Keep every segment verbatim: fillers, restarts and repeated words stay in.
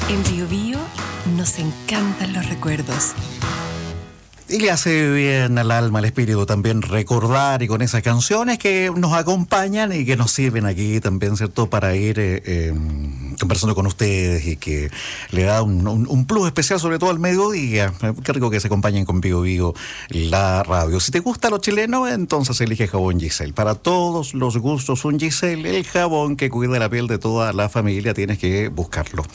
En Bio Bio nos encantan los recuerdos. Y le hace bien al alma, al espíritu también recordar, y con esas canciones que nos acompañan y que nos sirven aquí también, ¿cierto?, para ir eh, eh, conversando con ustedes, y que le da un, un, un plus especial, sobre todo al mediodía. Qué rico que se acompañen con Bio Bio la radio. Si te gusta lo chileno, entonces elige jabón Giselle. Para todos los gustos, un Giselle, el jabón que cuida la piel de toda la familia, tienes que buscarlo.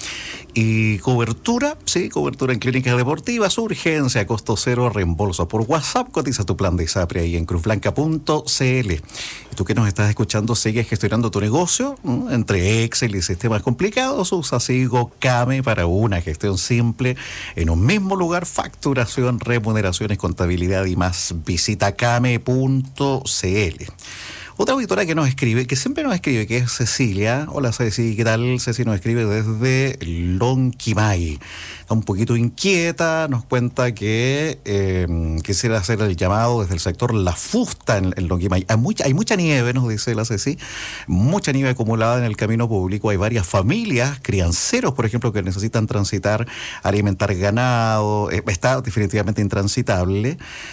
Y cobertura, sí, cobertura en clínicas deportivas, urgencia, costo cero, reembolso por WhatsApp. Cotiza tu plan de ISAPRE ahí en cruz blanca punto c l. Y tú que nos estás escuchando, sigues gestionando tu negocio, ¿no?, entre Excel y sistemas complicados. Usa Sigo Came para una gestión simple en un mismo lugar: facturación, remuneraciones, contabilidad y más. Visita came punto c l. Otra auditora que nos escribe, que siempre nos escribe, que es Cecilia. Hola Ceci, ¿qué tal? Ceci nos escribe desde Lonquimay. Está un poquito inquieta, nos cuenta que eh, quisiera hacer el llamado desde el sector La Fusta en, en Lonquimay. Hay mucha, hay mucha nieve, nos dice la Ceci, mucha nieve acumulada en el camino público. Hay varias familias, crianceros, por ejemplo, que necesitan transitar, alimentar ganado. Eh, está definitivamente intransitable.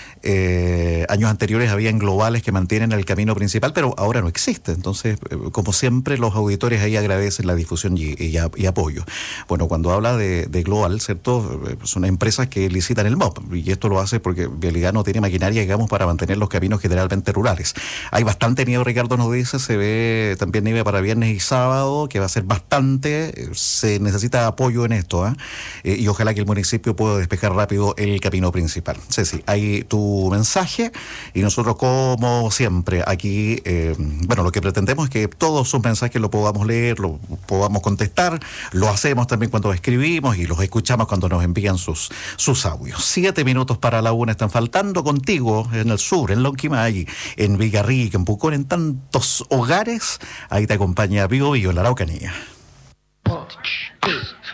Eh, años anteriores habían globales que mantienen el camino principal, pero ahora no existe. Entonces, eh, como siempre, los auditores ahí agradecen la difusión y, y, y apoyo. Bueno, cuando habla de, de global, ¿cierto?, son empresas que licitan el M O P, y esto lo hace porque Vialidad no tiene maquinaria, digamos, para mantener los caminos generalmente rurales. Hay bastante nieve, Ricardo nos dice, se ve también nieve para viernes y sábado, que va a ser bastante. Se necesita apoyo en esto, ¿eh? Eh, y ojalá que el municipio pueda despejar rápido el camino principal. Ceci, hay tu mensaje, y nosotros, como siempre, aquí, eh, bueno, lo que pretendemos es que todos sus mensajes lo podamos leer, lo podamos contestar. Lo hacemos también cuando escribimos, y los escuchamos cuando nos envían sus, sus audios. Siete minutos para la una están faltando. Contigo en el sur, en Lonquimay, en Villarrica, en Pucón, en tantos hogares. Ahí te acompaña Bio Bio, la Araucanía.